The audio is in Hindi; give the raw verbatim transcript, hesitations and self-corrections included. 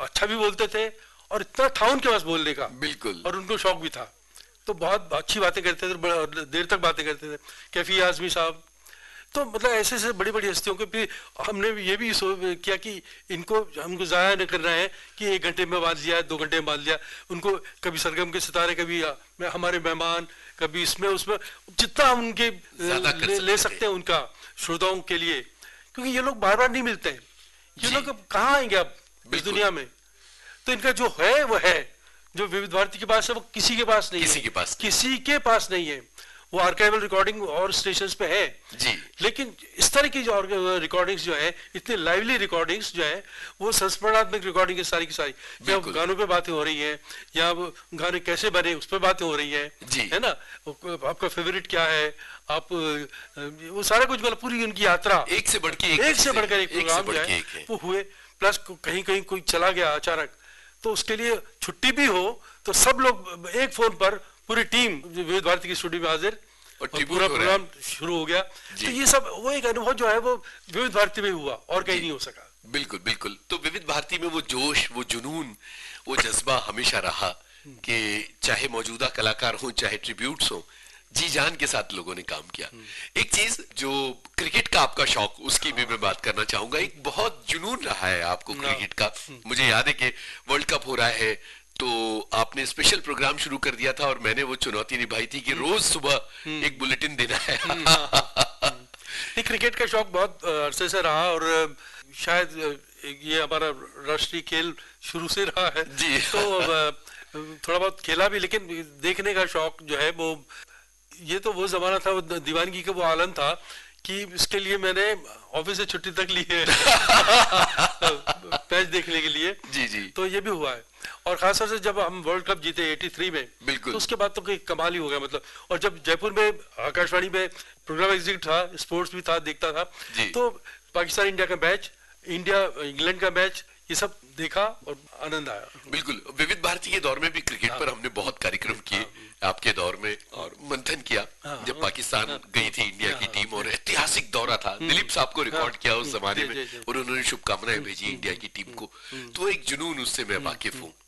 अच्छा भी बोलते थे और इतना था उनके पास बोलने का, बिल्कुल, और उनको शौक भी था, तो बहुत अच्छी बातें करते थे, बड़ा देर तक बातें करते थे। कैफी आजमी साहब, तो मतलब ऐसे ऐसे बड़ी बड़ी हस्तियों के भी हमने ये भी सोच किया कि इनको हमको ज़ाया नहीं करना है कि एक घंटे में बांध लिया, दो घंटे में बांध लिया। उनको कभी सरगम के सितारे, कभी हमारे मेहमान, कभी इसमें उसमें, जितना हम उनके ले, ले सकते हैं उनका श्रोताओं के लिए, क्योंकि ये लोग बार बार नहीं मिलते हैं, ये लोग अब कहाँ आएंगे अब इस दुनिया में। तो इनका जो है वो है, जो विविध भारती के पास है वो किसी के पास नहीं किसी है, के पास किसी के पास नहीं है। वो आर्काइवल रिकॉर्डिंग और स्टेशंस पे है जी, लेकिन इस तरह की जो रिकॉर्डिंग्स जो है, इतनी लाइवली रिकॉर्डिंग्स जो है, वो संस्मरणात्मक रिकॉर्डिंग है सारी की सारी। या गानों पे बातें हो रही हैं, या वो गाने कैसे बने उस पर बातें हो रही हैं, है ना, आपका फेवरेट क्या है, आप वो सारा कुछ, मतलब पूरी उनकी यात्रा एक से बढ़ के एक, एक से बढ़कर एक प्रोग्राम जो है वो हुए। प्लस कहीं कहीं कोई चला गया अचानक, तो उसके लिए छुट्टी भी हो तो सब लोग एक फोन पर, पूरी टीम विविध भारती की स्टूडियो में हाजिर, और, और पूरा प्रोग्राम शुरू हो गया। तो ये सब वो एक अनुभव जो है वो विविध भारती में हुआ और कहीं नहीं हो सका। बिल्कुल बिल्कुल। तो विविध भारती में वो जोश, वो जुनून, वो जज्बा हमेशा रहा कि चाहे मौजूदा कलाकार हो, चाहे ट्रिब्यूट्स हो, जी जान के साथ लोगों ने काम किया। एक चीज जो क्रिकेट का आपका शौक, उसकी भी मैं बात करना चाहूंगा। एक बहुत जुनून रहा है आपको क्रिकेट का। मुझे याद है कि वर्ल्ड कप हो रहा है तो आपने स्पेशल प्रोग्राम शुरू कर दिया था और मैंने वो चुनौती निभाई थी कि रोज सुबह एक बुलेटिन देना है। नहीं, क्रिकेट का शौक बहुत अरसे से रहा और शायद ये हमारा राष्ट्रीय खेल शुरू से रहा है जी। तो थोड़ा बहुत खेला भी, लेकिन देखने का शौक जो है वो, ये तो वो जमाना था, वो दीवानगी का वो आलम था कि इसके लिए मैंने ऑफिस से छुट्टी तक ली है मैच देखने के लिए जी जी। तो ये भी हुआ है, और खासतौर से जब हम वर्ल्ड कप जीते तिरासी में, बिल्कुल, तो उसके बाद तो कोई कमाल ही हो गया। मतलब, और जब जयपुर में आकाशवाणी में प्रोग्राम एग्जीक्यूटिव था, स्पोर्ट्स भी था, देखता था, तो पाकिस्तान इंडिया का मैच, इंडिया इंग्लैंड का मैच, ये सब देखा और आनंद आया। बिल्कुल, विविध भारती के दौर में भी क्रिकेट हाँ, पर हमने बहुत कार्यक्रम किए हाँ, आपके दौर में, और मंथन किया हाँ, जब पाकिस्तान हाँ, गई थी इंडिया हाँ, की टीम, और ऐतिहासिक दौरा था। दिलीप साहब को रिकॉर्ड किया उस जमाने में, और उन्होंने शुभकामनाएं भेजी इंडिया की टीम को, तो एक जुनून उससे मैं वाकिफ हूँ।